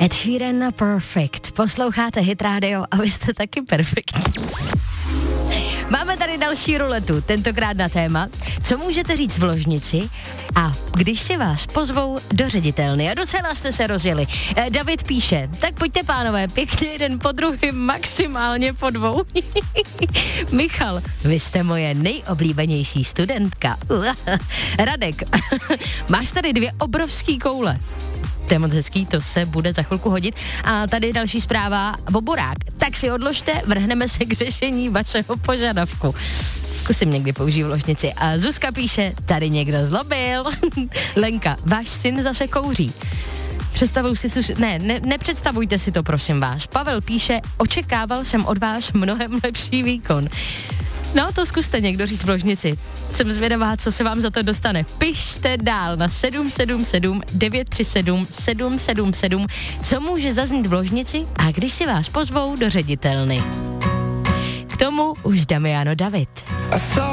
Ed Sheeran Perfect. Posloucháte Hit Radio a vy jste taky perfektní. Máme tady další ruletu, tentokrát na téma, co můžete říct v ložnici a když si vás pozvou do ředitelny. A docela jste se rozjeli. David píše, tak pojďte pánové, pěkně jeden po druhým, maximálně po dvou. Michal, vy jste moje nejoblíbenější studentka. Radek, máš tady 2 obrovský koule. To je moc hezký, to se bude za chvilku hodit. A tady další zpráva, Boborák. Tak si odložte, vrhneme se k řešení vašeho požadavku. Zkusím někdy použít v ložnici. A Zuzka píše, tady někdo zlobil. Lenka, váš syn zase kouří. Nepředstavujte si to, prosím vás. Pavel píše, očekával jsem od vás mnohem lepší výkon. No, to zkuste někdo říct v ložnici. Jsem zvědavá, co se vám za to dostane. Pište dál na 777 937 777, co může zaznít v ložnici a když si vás pozvou do ředitelny. K tomu už Damiano David.